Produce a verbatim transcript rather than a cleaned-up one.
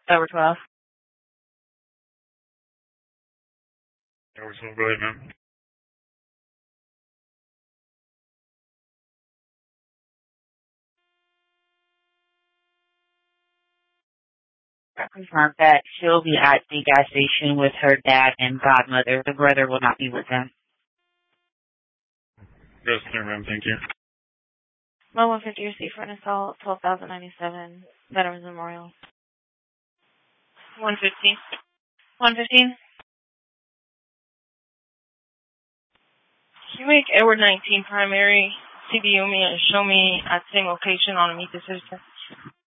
Over twelve. Over twelve, go ahead, ma'am. Confirm that she'll be at the gas station with her dad and godmother. The brother will not be with them. Yes, sir, ma'am, thank you. Low one fifty receipt for an assault, twelve thousand ninety-seven, Veterans Memorial. one fifteen. one fifteen. Can you make Edward nineteen primary C D U me and show me at the same location on a meet the citizen?